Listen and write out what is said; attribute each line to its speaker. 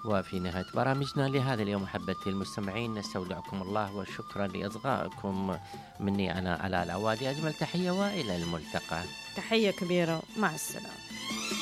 Speaker 1: وفي نهاية برامجنا لهذا اليوم أحبتي المستمعين نستودعكم الله وشكرا لإصغائكم مني أنا علاء العوادي. أجمل تحية وإلى الملتقى.
Speaker 2: تحية كبيرة، مع السلامة.